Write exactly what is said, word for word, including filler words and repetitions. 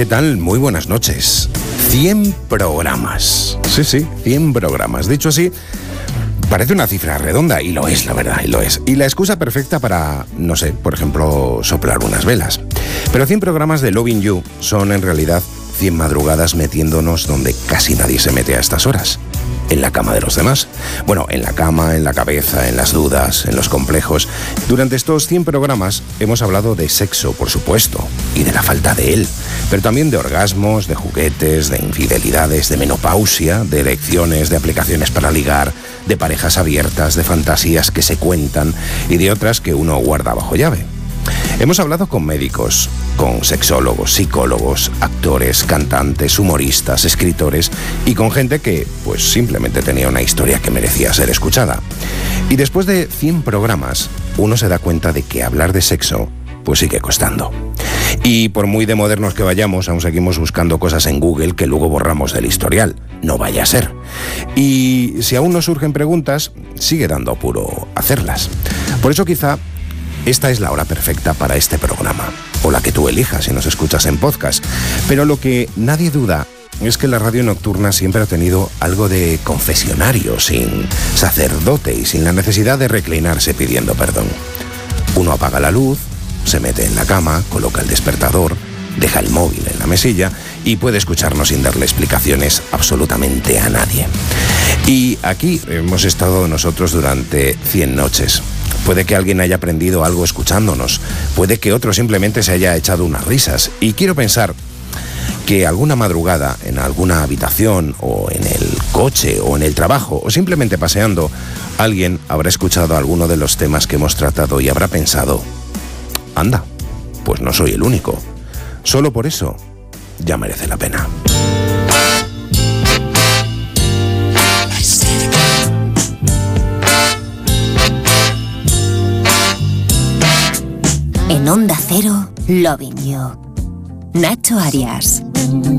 ¿Qué tal? Muy buenas noches. cien programas. Sí, sí, cien programas. Dicho así, parece una cifra redonda, y lo es, la verdad, y lo es. Y la excusa perfecta para, no sé, por ejemplo, soplar unas velas. Pero cien programas de Loving You son en realidad cien madrugadas metiéndonos donde casi nadie se mete a estas horas. En la cama de los demás. Bueno, en la cama, en la cabeza, en las dudas, en los complejos. Durante estos cien programas hemos hablado de sexo, por supuesto, y de la falta de él. Pero también de orgasmos, de juguetes, de infidelidades, de menopausia, de elecciones, de aplicaciones para ligar, de parejas abiertas, de fantasías que se cuentan y de otras que uno guarda bajo llave. Hemos hablado con médicos, con sexólogos, psicólogos, actores, cantantes, humoristas, escritores y con gente que, pues, simplemente tenía una historia que merecía ser escuchada. Y después de cien programas, uno se da cuenta de que hablar de sexo, pues sigue costando. Y por muy de modernos que vayamos, aún seguimos buscando cosas en Google que luego borramos del historial. No vaya a ser. Y si aún nos surgen preguntas, sigue dando apuro hacerlas. Por eso quizá esta es la hora perfecta para este programa, o la que tú elijas si nos escuchas en podcast. Pero lo que nadie duda es que la radio nocturna siempre ha tenido algo de confesionario, sin sacerdote y sin la necesidad de reclinarse pidiendo perdón. Uno apaga la luz, se mete en la cama, coloca el despertador, deja el móvil en la mesilla y puede escucharnos sin darle explicaciones absolutamente a nadie. Y aquí hemos estado nosotros durante cien noches. Puede que alguien haya aprendido algo escuchándonos, puede que otro simplemente se haya echado unas risas. Y quiero pensar que alguna madrugada, en alguna habitación, o en el coche, o en el trabajo, o simplemente paseando, alguien habrá escuchado alguno de los temas que hemos tratado y habrá pensado: anda, pues no soy el único. Solo por eso ya merece la pena. En Onda Cero, Loving You. Nacho Arias.